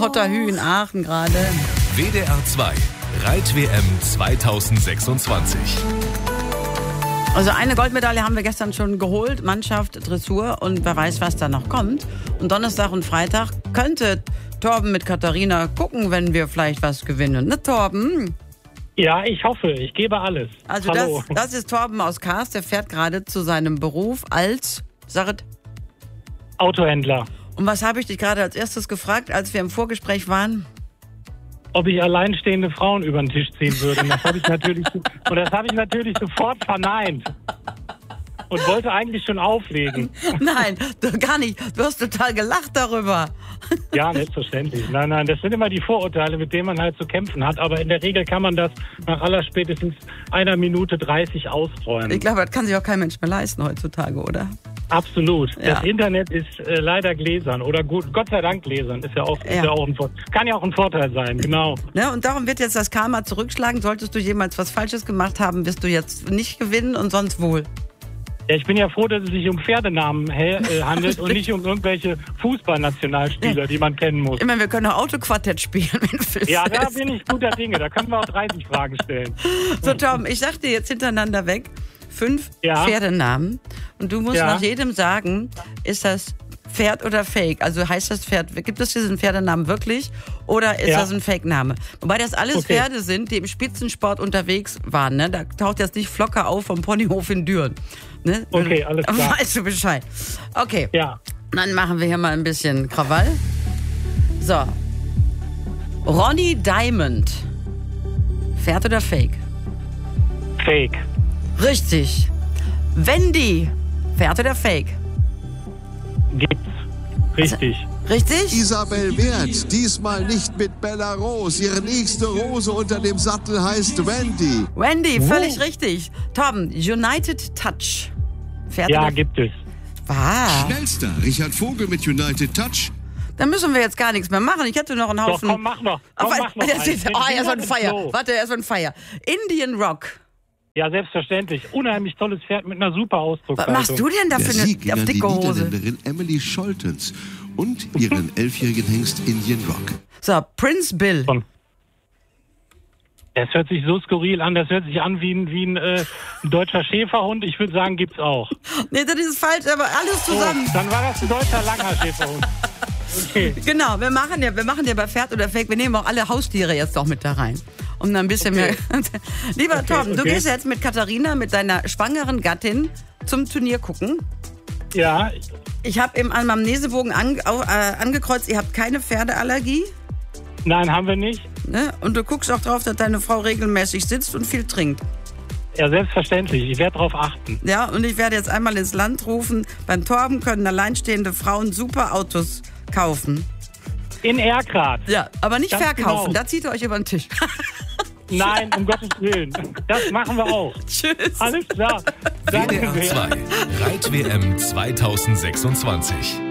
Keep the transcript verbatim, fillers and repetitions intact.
Hotterhü in Aachen gerade. W D R zwei Reit-W M zweitausendsechsundzwanzig. Also eine Goldmedaille haben wir gestern schon geholt, Mannschaft, Dressur, und wer weiß, was da noch kommt. Und Donnerstag und Freitag könnte Torben mit Katharina gucken, wenn wir vielleicht was gewinnen. Ne, Torben? Ja, ich hoffe. Ich gebe alles. Also Hallo. das, das ist Torben aus Kars, der fährt gerade zu seinem Beruf als, sag Autohändler. Und was habe ich dich gerade als erstes gefragt, als wir im Vorgespräch waren? Ob ich alleinstehende Frauen über den Tisch ziehen würde. Und das habe ich natürlich, und das habe ich natürlich sofort verneint. Und wollte eigentlich schon auflegen. Nein, du, gar nicht. Du hast total gelacht darüber. Ja, selbstverständlich. Nein, nein, das sind immer die Vorurteile, mit denen man halt zu kämpfen hat. Aber in der Regel kann man das nach aller spätestens einer Minute dreißig ausräumen. Ich glaube, das kann sich auch kein Mensch mehr leisten heutzutage, oder? Absolut. Ja. Das Internet ist äh, leider gläsern. Oder gut, Gott sei Dank gläsern. Ist ja auch, Ja. ist ja auch ein Vor- kann ja auch ein Vorteil sein, genau. Ne, und darum wird jetzt das Karma zurückschlagen. Solltest du jemals was Falsches gemacht haben, wirst du jetzt nicht gewinnen und sonst wohl. Ja, ich bin ja froh, dass es sich um Pferdenamen he- äh, handelt und nicht um irgendwelche Fußballnationalspieler, die man kennen muss. Ich meine, wir können auch Autoquartett spielen, wenn du willst. Ja, da bin ich guter Dinge. Da können wir auch dreißig Fragen stellen. So, Tom, ich sag dir jetzt hintereinander weg fünf Ja. Pferdenamen und du musst Ja. nach jedem sagen, ist das Pferd oder Fake? Also heißt das Pferd, gibt es diesen Pferdenamen wirklich oder ist Ja. das ein Fake-Name? Wobei das alles Okay. Pferde sind, die im Spitzensport unterwegs waren. Ne? Da taucht jetzt nicht Flocker auf vom Ponyhof in Düren. Ne? Okay, alles klar. Weißt du Bescheid. Okay, Ja, dann machen wir hier mal ein bisschen Krawall. So. Ronnie Diamond. Pferd oder Fake? Fake. Richtig. Wendy. Pferd oder Fake? Gibt's. Richtig. Richtig? Isabel Wert, diesmal nicht mit Bella Rose. Ihre nächste Rose unter dem Sattel heißt Wendy. Wendy, völlig richtig. Torben, United Touch. Pferd Ja, oder gibt es. Ah, Schnellster Richard Vogel mit United Touch. dann müssen wir jetzt gar nichts mehr machen. Ich hätte noch einen Doch, Haufen. komm, mach noch. Komm, Auf- mach noch. Das einen. ist- oh, er ist on Mit fire. Flo. Warte, er ist on fire. Indian Rock. Ja, selbstverständlich. Unheimlich tolles Pferd mit einer super Was Ausdruckshaltung. machst du denn da Der für Sieg eine ging auf an die dicke Hose? Niederländerin Emily Scholtens und ihren elfjährigen Hengst Indian Rock. So, Prince Bill. Komm. Das hört sich so skurril an. Das hört sich an wie ein, wie ein, äh, ein deutscher Schäferhund. Ich würde sagen, gibt's auch. Nee, das ist falsch, aber alles Oh, zusammen. dann war das ein deutscher langer Schäferhund. Okay. Genau, wir machen ja, wir machen ja bei Pferd oder Fake, wir nehmen auch alle Haustiere jetzt noch mit da rein. Um dann ein bisschen Okay. mehr. Lieber Okay, Torben, du okay. gehst jetzt mit Katharina, mit deiner schwangeren Gattin, zum Turnier gucken. Ja, Ich habe im Anamnesebogen an, au- äh, angekreuzt, ihr habt keine Pferdeallergie. nein, haben wir nicht. Ne? Und du guckst auch drauf, dass deine Frau regelmäßig sitzt und viel trinkt. Ja, selbstverständlich. Ich werde darauf achten. Ja, und ich werde jetzt einmal ins Land rufen. Beim Torben können alleinstehende Frauen super Autos kaufen. In Erkrath. Ja, aber nicht Ganz verkaufen. genau. Da zieht ihr euch über den Tisch. Nein, um Gottes Willen. Das machen wir auch. Tschüss. Alles klar. W D Danke R sehr. zwei Reit-W M zweitausendsechsundzwanzig.